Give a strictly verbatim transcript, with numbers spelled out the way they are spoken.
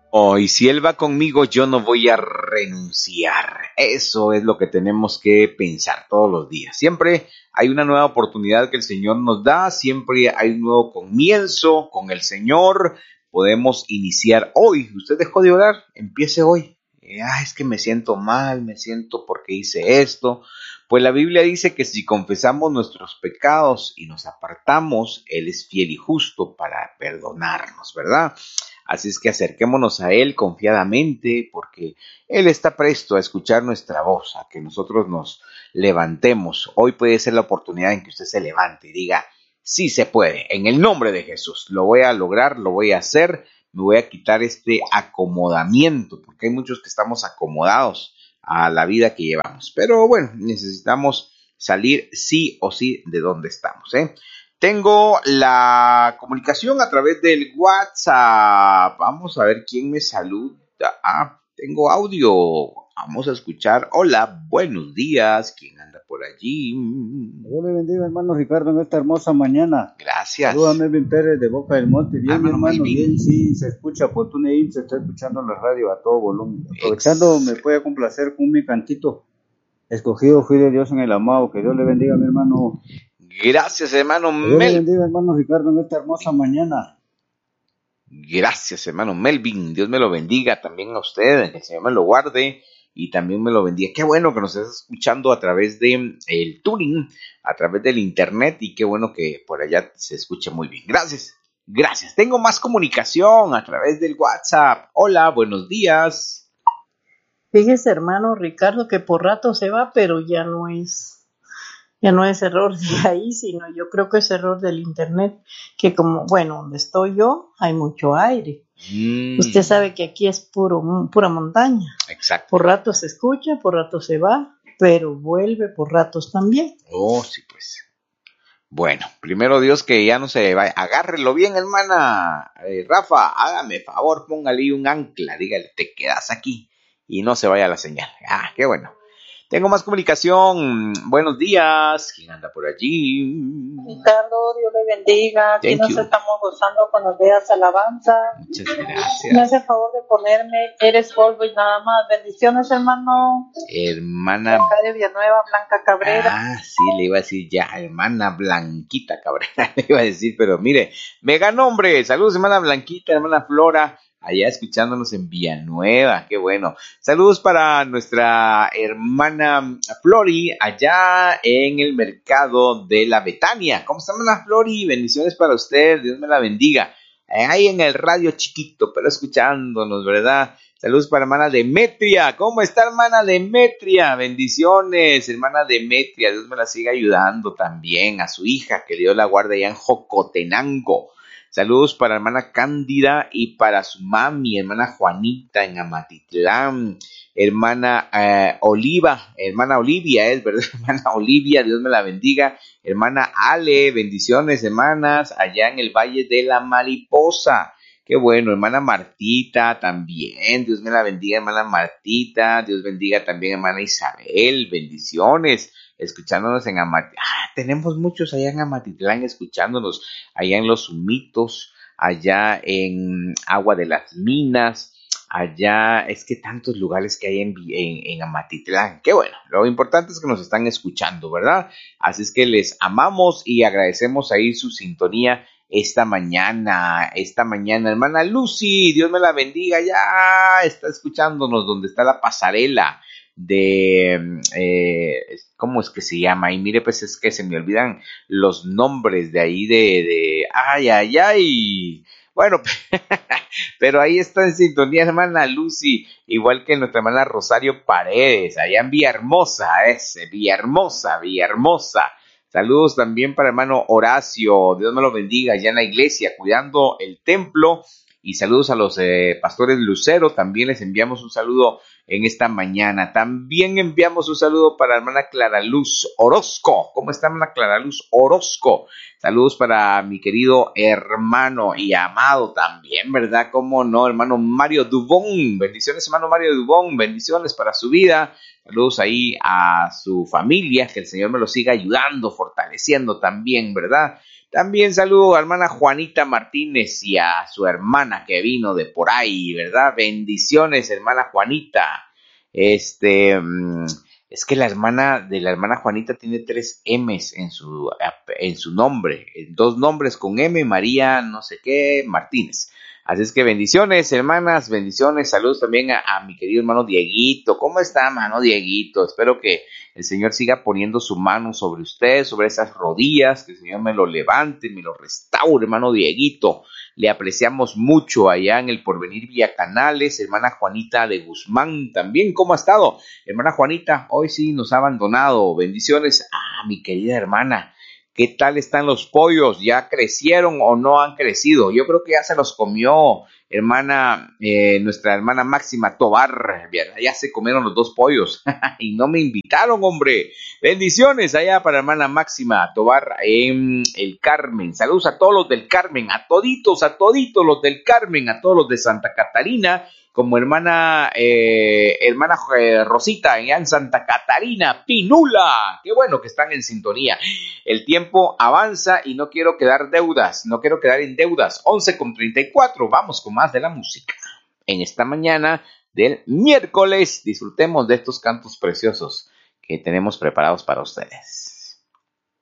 Oh, y si Él va conmigo, yo no voy a renunciar. Eso es lo que tenemos que pensar todos los días. Siempre hay una nueva oportunidad que el Señor nos da, siempre hay un nuevo comienzo con el Señor. Podemos iniciar hoy. Usted dejó de orar, empiece hoy. Ah, es que me siento mal, me siento porque hice esto. Pues la Biblia dice que si confesamos nuestros pecados y nos apartamos, Él es fiel y justo para perdonarnos, ¿verdad? Así es que acerquémonos a Él confiadamente porque Él está presto a escuchar nuestra voz, a que nosotros nos levantemos. Hoy puede ser la oportunidad en que usted se levante y diga, sí se puede, en el nombre de Jesús, lo voy a lograr, lo voy a hacer, me voy a quitar este acomodamiento, porque hay muchos que estamos acomodados a la vida que llevamos. Pero bueno, necesitamos salir sí o sí de donde estamos, ¿eh? Tengo la comunicación a través del WhatsApp. Vamos a ver quién me saluda. Ah, tengo audio. Vamos a escuchar. Hola, buenos días. ¿Quién anda por allí? Dios le bendiga, hermano Ricardo, en esta hermosa mañana. Gracias. Saludos a Melvin Pérez de Boca del Monte. Bien, Ah, mi hermano, Melvin. bien, sí, se escucha por TuneIn, se está escuchando en la radio a todo volumen. Aprovechando, Ex- me puede complacer con mi cantito. Escogido fui de Dios en el amado. Que Dios le bendiga, mi hermano. Gracias, hermano Que Dios le Mel. bendiga, hermano Ricardo, en esta hermosa mañana. Gracias, hermano Melvin. Dios me lo bendiga también a usted. Que el Señor me lo guarde y también me lo bendiga. Qué bueno que nos estés escuchando a través de el tuning, a través del internet, y qué bueno que por allá se escuche muy bien. Gracias, gracias. Tengo más comunicación a través del WhatsApp. Hola, buenos días. Fíjese, hermano Ricardo, que por rato se va, pero ya no es, ya no es error de ahí, sino yo creo que es error del internet, que como, bueno, donde estoy yo hay mucho aire. Mm, Usted sabe que aquí es puro, pura montaña. exacto. Por rato se escucha, por rato se va, pero vuelve por ratos también. Oh, sí, pues. Bueno, primero Dios que ya no se vaya. Agárrelo bien, hermana. Eh, Rafa, hágame favor, póngale un ancla. Dígale, te quedas aquí y no se vaya la señal. Ah, qué bueno. Tengo más comunicación. Buenos días. ¿Quién anda por allí? Ricardo, Dios le bendiga. Aquí Thank nos you. estamos gozando con los días alabanza. Muchas Me gracias. hace el favor de ponerme Eres polvo y nada más. Bendiciones, hermano. Hermana. Acá de Villanueva, Blanca Cabrera. Ah, sí, le iba a decir ya, hermana Blanquita Cabrera, le iba a decir, pero mire, me ganó, hombre. Saludos, hermana Blanquita, hermana Flora, allá escuchándonos en Villanueva, qué bueno. Saludos para nuestra hermana Flori, allá en el mercado de la Betania. ¿Cómo está, hermana Flori? Bendiciones para usted, Dios me la bendiga. Ahí en el radio chiquito, pero escuchándonos, ¿verdad? Saludos para hermana Demetria. ¿Cómo está, hermana Demetria? Bendiciones, hermana Demetria. Dios me la siga ayudando también. A su hija, que Dios la guarde allá en Jocotenango. Saludos para hermana Cándida y para su mami, hermana Juanita en Amatitlán. Hermana eh, Oliva, hermana Olivia es, ¿verdad? Hermana Olivia, Dios me la bendiga. Hermana Ale, bendiciones, hermanas, allá en el Valle de la Mariposa. Qué bueno, hermana Martita también, Dios me la bendiga, hermana Martita, Dios bendiga también, hermana Isabel, bendiciones, escuchándonos en Amatitlán. Ah, tenemos muchos allá en Amatitlán escuchándonos, allá en Los Humitos, allá en Agua de las Minas, allá, es que tantos lugares que hay en, en, en Amatitlán. Qué bueno, lo importante es que nos están escuchando, ¿verdad? Así es que les amamos y agradecemos ahí su sintonía esta mañana, esta mañana, hermana Lucy, Dios me la bendiga, ya está escuchándonos donde está la pasarela de, eh, ¿cómo es que se llama? Y mire, pues es que se me olvidan los nombres de ahí de, de, ay, ay, ay, bueno, pero ahí está en sintonía, hermana Lucy, igual que nuestra hermana Rosario Paredes, allá en Villahermosa, ese, Villahermosa, Villahermosa. Saludos también para hermano Horacio, Dios me lo bendiga, allá en la iglesia, cuidando el templo. Y saludos a los eh, pastores Lucero, también les enviamos un saludo en esta mañana. También enviamos un saludo para la hermana Clara Luz Orozco. ¿Cómo está, hermana Clara Luz Orozco? Saludos para mi querido hermano y amado también, ¿verdad? ¿Cómo no? Hermano Mario Dubón. Bendiciones, hermano Mario Dubón. Bendiciones para su vida. Saludos ahí a su familia. Que el Señor me lo siga ayudando, fortaleciendo también, ¿verdad? También saludo a hermana Juanita Martínez y a su hermana que vino de por ahí, ¿verdad? Bendiciones, hermana Juanita. Este... Es que la hermana de la hermana Juanita tiene tres M's en su, en su nombre, dos nombres con M, María no sé qué, Martínez. Así es que bendiciones, hermanas, bendiciones, saludos también a, a mi querido hermano Dieguito. ¿Cómo está, hermano Dieguito? Espero que el Señor siga poniendo su mano sobre usted, sobre esas rodillas, que el Señor me lo levante, me lo restaure, hermano Dieguito. Le apreciamos mucho allá en el Porvenir Villa Canales, hermana Juanita de Guzmán también. ¿Cómo ha estado? Hermana Juanita, hoy sí nos ha abandonado. Bendiciones. Ah, mi querida hermana, ¿qué tal están los pollos? ¿Ya crecieron o no han crecido? Yo creo que ya se los comió, hermana, eh, nuestra hermana Máxima Tobar. Ya se comieron los dos pollos y no me invitaron, hombre. Bendiciones allá para hermana Máxima Tobar en el Carmen. Saludos a todos los del Carmen, a toditos, a toditos los del Carmen, a todos los de Santa Catarina, como hermana eh, hermana eh, Rosita allá en Santa Catarina, Pinula. Qué bueno que están en sintonía. El tiempo avanza y no quiero quedar deudas, no quiero quedar en deudas. once con treinta y cuatro, vamos con más de la música. En esta mañana del miércoles disfrutemos de estos cantos preciosos que tenemos preparados para ustedes.